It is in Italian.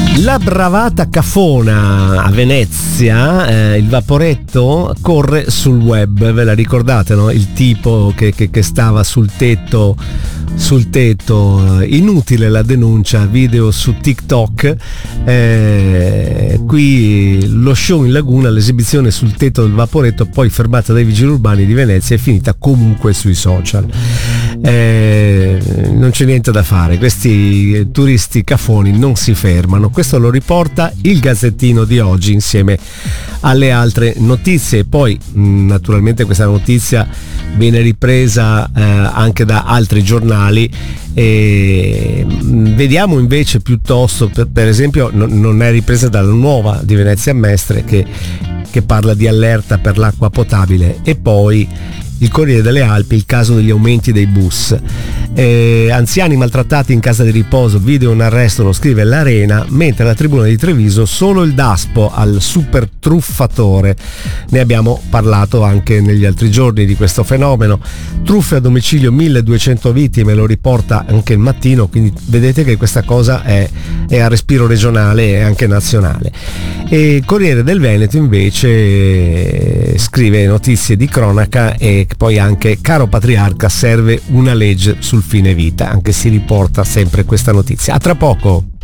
La bravata cafona a Venezia, il Vaporetto corre sul web, ve la ricordate, no? Il tipo che stava sul tetto, inutile la denuncia, video su TikTok, qui lo show in laguna, l'esibizione sul tetto del Vaporetto, poi fermata dai vigili urbani di Venezia, è finita comunque sui social. Non c'è niente da fare, questi turisti cafoni non si fermano. Questo lo riporta il Gazzettino di oggi insieme alle altre notizie. Poi naturalmente questa notizia viene ripresa anche da altri giornali. Vediamo invece piuttosto, per esempio non è ripresa dalla Nuova di Venezia Mestre che parla di allerta per l'acqua potabile, e poi il Corriere delle Alpi, il caso degli aumenti dei bus. Anziani maltrattati in casa di riposo, video un arresto, lo scrive l'Arena, mentre alla Tribuna di Treviso solo il Daspo al super truffatore. Ne abbiamo parlato anche negli altri giorni di questo fenomeno. Truffe a domicilio, 1200 vittime, lo riporta anche il Mattino, quindi vedete che questa cosa è a respiro regionale e anche nazionale. E Corriere del Veneto invece scrive notizie di cronaca e poi anche caro patriarca, serve una legge sul fine vita, anche si riporta sempre questa notizia. A tra poco.